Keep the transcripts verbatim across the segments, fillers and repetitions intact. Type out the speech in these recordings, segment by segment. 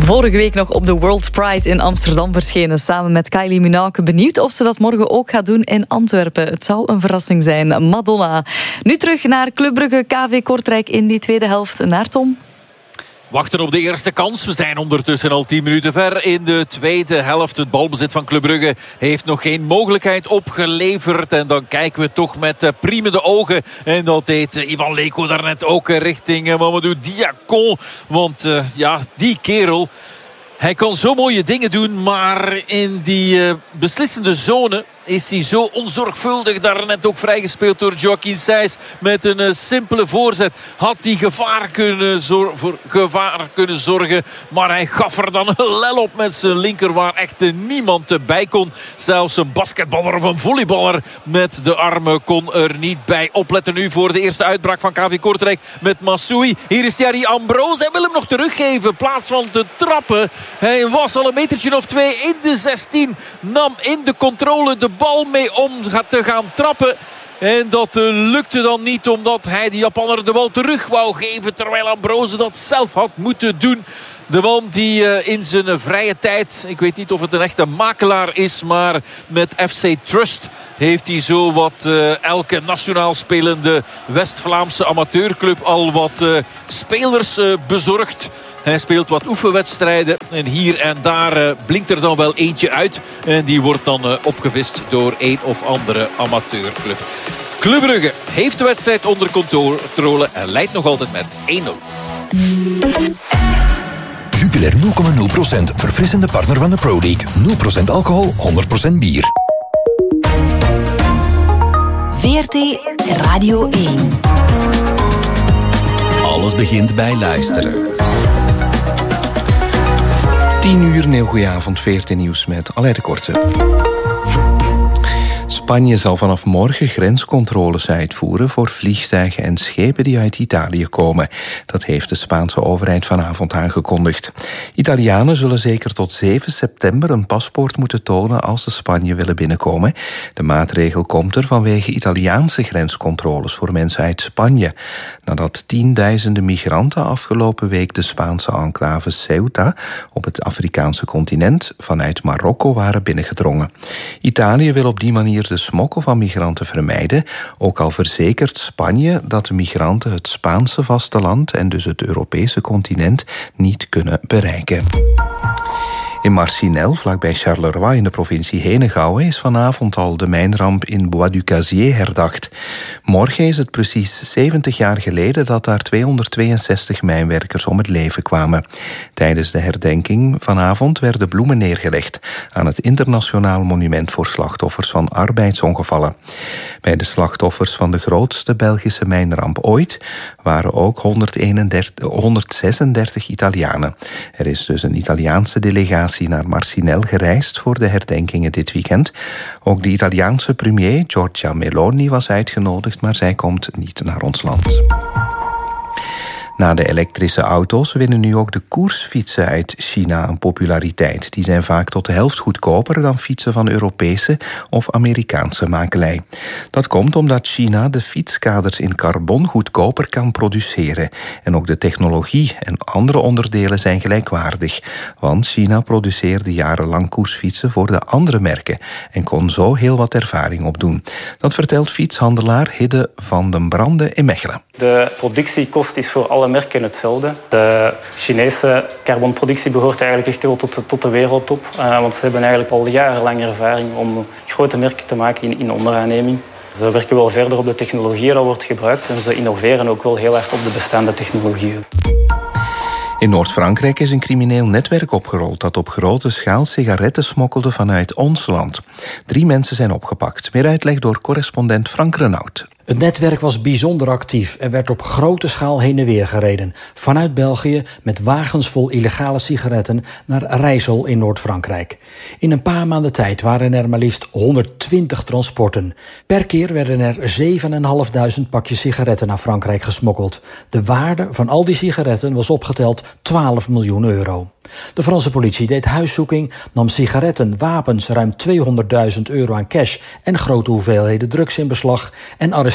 Vorige week nog op de World Prize in Amsterdam verschenen, samen met Kylie Minogue. Benieuwd of ze dat morgen ook gaat doen in Antwerpen. Het zou een verrassing zijn. Madonna. Nu terug naar Club Brugge, K V Kortrijk in die tweede helft. Naar Tom. Wachten op de eerste kans. We zijn ondertussen al tien minuten ver in de tweede helft. Het balbezit van Club Brugge heeft nog geen mogelijkheid opgeleverd. En dan kijken we toch met priemende ogen. En dat deed Ivan Leko daarnet ook richting Mamadou Diacon. Want uh, ja, die kerel, hij kan zo mooie dingen doen. Maar in die uh, beslissende zone is hij zo onzorgvuldig. Daarnet ook vrijgespeeld door Joaquin Sijs met een uh, simpele voorzet. Had hij gevaar kunnen, zor- voor gevaar kunnen zorgen. Maar hij gaf er dan een lel op met zijn linker waar echt uh, niemand bij kon. Zelfs een basketballer of een volleyballer met de armen kon er niet bij. Opletten nu voor de eerste uitbraak van K V Kortrijk met Massoui. Hier is Thierry Ambrose. Hij wil hem nog teruggeven in plaats van te trappen. Hij was al een metertje of twee in de zestien. Nam in de controle de bal mee om te gaan trappen. En dat uh, lukte dan niet omdat hij de Japanner de bal terug wou geven. Terwijl Ambrose dat zelf had moeten doen. De man die uh, in zijn uh, vrije tijd, ik weet niet of het een echte makelaar is, maar met F C Trust heeft hij zo wat uh, elke nationaal spelende West-Vlaamse amateurclub al wat uh, spelers uh, bezorgd. Hij speelt wat oefenwedstrijden en hier en daar uh, blinkt er dan wel eentje uit. En die wordt dan uh, opgevist door een of andere amateurclub. Club Brugge heeft de wedstrijd onder controle en leidt nog altijd met één nul. Jupiler nul komma nul procent, verfrissende partner van de Pro League. nul procent alcohol, honderd procent bier. V R T Radio één. Alles begint bij luisteren. tien uur, een heel goeie avond, V R T Nieuws met Aleid de Korte. Spanje zal vanaf morgen grenscontroles uitvoeren voor vliegtuigen en schepen die uit Italië komen. Dat heeft de Spaanse overheid vanavond aangekondigd. Italianen zullen zeker tot zeven september een paspoort moeten tonen als ze Spanje willen binnenkomen. De maatregel komt er vanwege Italiaanse grenscontroles voor mensen uit Spanje. Nadat tienduizenden migranten afgelopen week de Spaanse enclave Ceuta op het Afrikaanse continent vanuit Marokko waren binnengedrongen. Italië wil op die manier de smokkel van migranten vermijden, ook al verzekert Spanje dat de migranten het Spaanse vasteland en dus het Europese continent niet kunnen bereiken. In Marcinelle, vlakbij Charleroi in de provincie Henegouwen, is vanavond al de mijnramp in Bois du Casier herdacht. Morgen is het precies zeventig jaar geleden dat daar tweehonderdtweeënzestig mijnwerkers om het leven kwamen. Tijdens de herdenking vanavond werden bloemen neergelegd aan het internationaal monument voor slachtoffers van arbeidsongevallen. Bij de slachtoffers van de grootste Belgische mijnramp ooit waren ook honderdzesendertig Italianen. Er is dus een Italiaanse delegatie naar Marcinelle gereisd voor de herdenkingen dit weekend. Ook de Italiaanse premier Giorgia Meloni was uitgenodigd, maar zij komt niet naar ons land. Na de elektrische auto's winnen nu ook de koersfietsen uit China een populariteit. Die zijn vaak tot de helft goedkoper dan fietsen van Europese of Amerikaanse makelij. Dat komt omdat China de fietskaders in carbon goedkoper kan produceren. En ook de technologie en andere onderdelen zijn gelijkwaardig. Want China produceerde jarenlang koersfietsen voor de andere merken en kon zo heel wat ervaring opdoen. Dat vertelt fietshandelaar Hidde van den Brande in Mechelen. De productiekost is voor alle merken hetzelfde. De Chinese carbonproductie behoort eigenlijk echt tot de, tot de wereldtop. Uh, want ze hebben eigenlijk al jarenlang ervaring om grote merken te maken in, in onderaanneming. Ze werken wel verder op de technologie dat wordt gebruikt. En ze innoveren ook wel heel hard op de bestaande technologieën. In Noord-Frankrijk is een crimineel netwerk opgerold dat op grote schaal sigaretten smokkelde vanuit ons land. Drie mensen zijn opgepakt. Meer uitleg door correspondent Frank Renaud. Het netwerk was bijzonder actief en werd op grote schaal heen en weer gereden. Vanuit België met wagens vol illegale sigaretten naar Rijssel in Noord-Frankrijk. In een paar maanden tijd waren er maar liefst honderdtwintig transporten. Per keer werden er zevenduizend vijfhonderd pakjes sigaretten naar Frankrijk gesmokkeld. De waarde van al die sigaretten was opgeteld twaalf miljoen euro. De Franse politie deed huiszoeking, nam sigaretten, wapens, ruim tweehonderdduizend euro aan cash en grote hoeveelheden drugs in beslag en arresteerde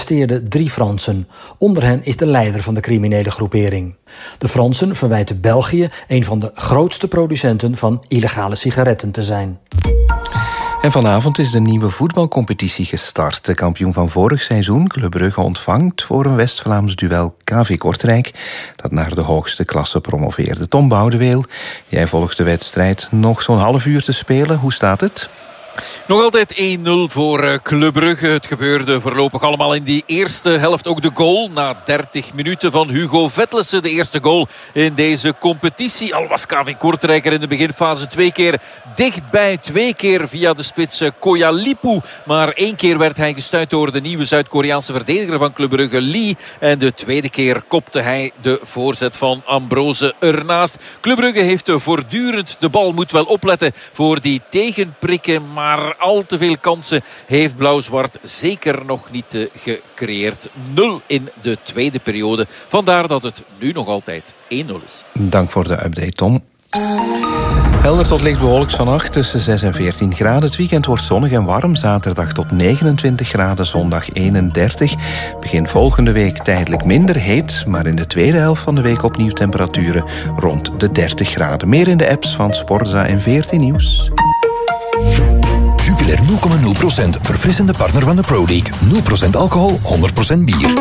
arresteerde drie Fransen. Onder hen is de leider van de criminele groepering. De Fransen verwijten België een van de grootste producenten van illegale sigaretten te zijn. En vanavond is de nieuwe voetbalcompetitie gestart. De kampioen van vorig seizoen, Club Brugge, ontvangt voor een West-Vlaams duel K V Kortrijk, dat naar de hoogste klasse promoveerde. Tom Boudeweel, jij volgt de wedstrijd. Nog zo'n half uur te spelen. Hoe staat het? Nog altijd één nul voor Club Brugge. Het gebeurde voorlopig allemaal in die eerste helft. Ook de goal na dertig minuten van Hugo Vetlesen. De eerste goal in deze competitie. Al was K V Kortrijk er in de beginfase twee keer dichtbij. Twee keer via de spits Koyalipu. Maar één keer werd hij gestuit door de nieuwe Zuid-Koreaanse verdediger van Club Brugge, Lee. En de tweede keer kopte hij de voorzet van Ambrose ernaast. Club Brugge heeft voortdurend de bal. Moet wel opletten voor die tegenprikken. Maar al te veel kansen heeft Blauw-Zwart zeker nog niet gecreëerd. Nul in de tweede periode. Vandaar dat het nu nog altijd één nul is. Dank voor de update, Tom. Helder tot licht bewolkt vannacht tussen zes en veertien graden. Het weekend wordt zonnig en warm. Zaterdag tot negenentwintig graden, zondag eenendertig. Begin volgende week tijdelijk minder heet, maar in de tweede helft van de week opnieuw temperaturen rond de dertig graden. Meer in de apps van Sportza en veertien Nieuws. Jupiler nul komma nul procent, verfrissende partner van de Pro League. nul procent alcohol, honderd procent bier.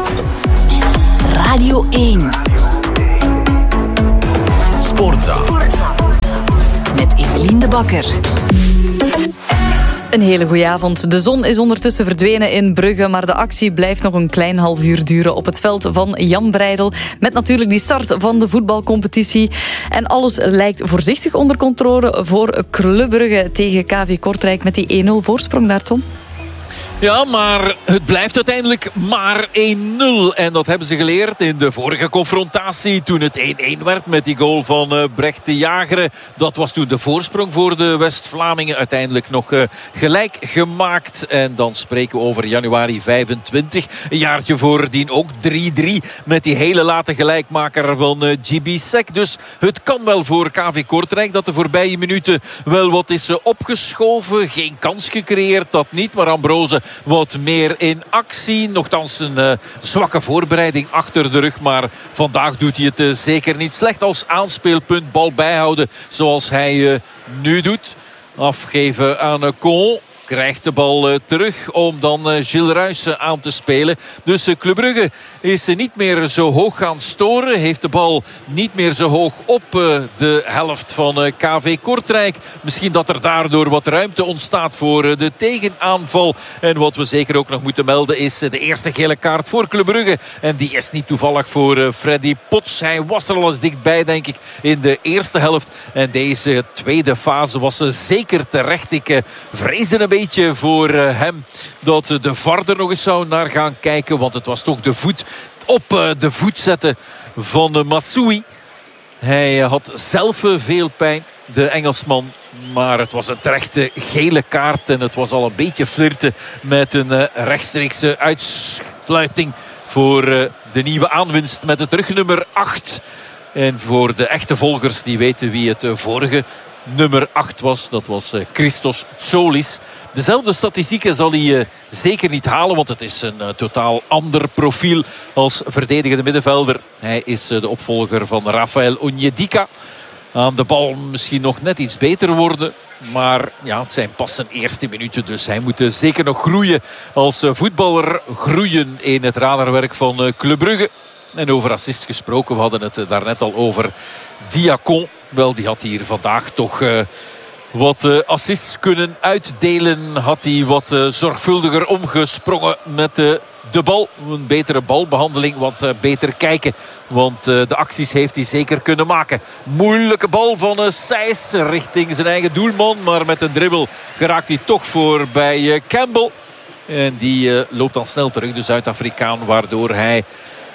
Radio één. Sportza. Met Evelien de Bakker. Een hele goeie avond. De zon is ondertussen verdwenen in Brugge, maar de actie blijft nog een klein half uur duren op het veld van Jan Breidel. Met natuurlijk die start van de voetbalcompetitie. En alles lijkt voorzichtig onder controle voor Club Brugge tegen K V Kortrijk met die één nul voorsprong daar, Tom. Ja, maar het blijft uiteindelijk maar één nul. En dat hebben ze geleerd in de vorige confrontatie. Toen het één één werd met die goal van uh, Brecht de Jagere. Dat was toen de voorsprong voor de West-Vlamingen. Uiteindelijk nog uh, gelijk gemaakt. En dan spreken we over januari vijfentwintig. Een jaartje voordien ook drie drie. Met die hele late gelijkmaker van uh, G B Sek. Dus het kan wel voor K V Kortrijk dat de voorbije minuten wel wat is uh, opgeschoven. Geen kans gecreëerd, dat niet. Maar Ambrose wat meer in actie. Nochtans een uh, zwakke voorbereiding achter de rug. Maar vandaag doet hij het uh, zeker niet slecht als aanspeelpunt. Bal bijhouden zoals hij uh, nu doet. Afgeven aan uh, Con. Krijgt de bal uh, terug om dan uh, Gilles Ruijsen aan te spelen. Dus uh, Club Brugge is uh, niet meer zo hoog gaan storen. Heeft de bal niet meer zo hoog op uh, de helft van uh, K V Kortrijk. Misschien dat er daardoor wat ruimte ontstaat voor uh, de tegenaanval. En wat we zeker ook nog moeten melden is uh, de eerste gele kaart voor Club Brugge. En die is niet toevallig voor uh, Freddy Potts. Hij was er al eens dichtbij, denk ik, in de eerste helft. En deze tweede fase was uh, zeker terecht. Ik uh, vreesde een beetje voor uh, hem dat uh, de V A R er nog eens zou naar gaan kijken. Want het was toch de voet op uh, de voet zetten van uh, Massoui. Hij uh, had zelf uh, veel pijn, de Engelsman. Maar het was een terechte gele kaart. En het was al een beetje flirten met een uh, rechtstreekse uitsluiting voor uh, de nieuwe aanwinst met het rugnummer acht. En voor de echte volgers die weten wie het uh, vorige nummer acht was. Dat was uh, Christos Tsolis. Dezelfde statistieken zal hij uh, zeker niet halen. Want het is een uh, totaal ander profiel als verdedigende middenvelder. Hij is uh, de opvolger van Rafael Onyedika. Aan de bal misschien nog net iets beter worden. Maar ja, het zijn pas zijn eerste minuten. Dus hij moet uh, zeker nog groeien als uh, voetballer. Groeien in het radarwerk van uh, Club Brugge. En over assist gesproken. We hadden het uh, daarnet al over Diacon. Wel, die had hier vandaag toch uh, wat uh, assists kunnen uitdelen. Had hij wat uh, zorgvuldiger omgesprongen met uh, de bal. Een betere balbehandeling, wat uh, beter kijken. Want uh, de acties heeft hij zeker kunnen maken. Moeilijke bal van uh, Sijs richting zijn eigen doelman. Maar met een dribbel geraakt hij toch voor bij uh, Campbell. En die uh, loopt dan snel terug, de Zuid-Afrikaan. Waardoor hij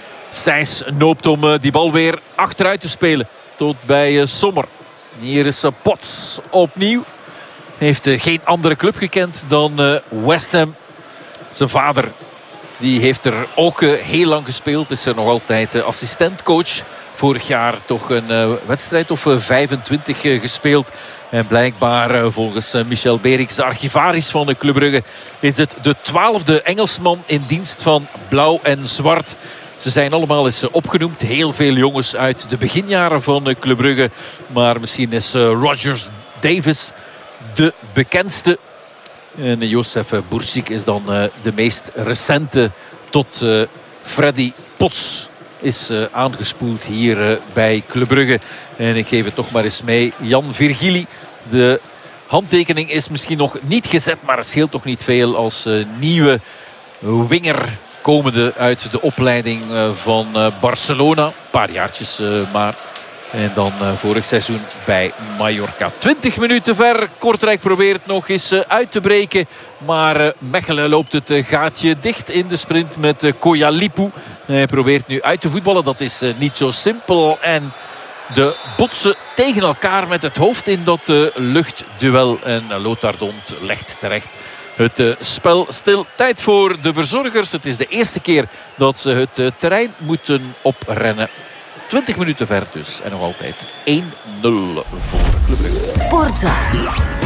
Sijs noopt om uh, die bal weer achteruit te spelen. Tot bij uh, Sommer. Hier is uh, Potts opnieuw. Heeft uh, geen andere club gekend dan uh, West Ham. Zijn vader die heeft er ook uh, heel lang gespeeld. Is er nog altijd uh, assistentcoach vorig jaar toch een uh, wedstrijd of uh, vijfentwintig uh, gespeeld. En blijkbaar, uh, volgens uh, Michel Berix, de archivaris van de Club Brugge, is het de twaalfde Engelsman in dienst van Blauw en Zwart. Ze zijn allemaal eens opgenoemd. Heel veel jongens uit de beginjaren van Club Brugge. Maar misschien is uh, Rogers Davis de bekendste. En Josef Boursic is dan uh, de meest recente, tot uh, Freddy Potts is uh, aangespoeld hier uh, bij Club Brugge. En ik geef het nog maar eens mee. Jan Virgili, de handtekening is misschien nog niet gezet, maar het scheelt toch niet veel als uh, nieuwe winger komende uit de opleiding uh, van uh, Barcelona. Een paar jaartjes uh, maar. En dan uh, vorig seizoen bij Mallorca. twintig minuten ver. Kortrijk probeert nog eens uh, uit te breken. Maar uh, Mechelen loopt het uh, gaatje dicht in de sprint met uh, Koyalipu. Hij probeert nu uit te voetballen. Dat is uh, niet zo simpel. En de botsen tegen elkaar met het hoofd in dat uh, luchtduel. En uh, Lothar Dont legt terecht het uh, spel stil. Tijd voor de verzorgers. Het is de eerste keer dat ze het uh, terrein moeten oprennen. twintig minuten ver dus. En nog altijd één nul voor Club Brugge. Sportza.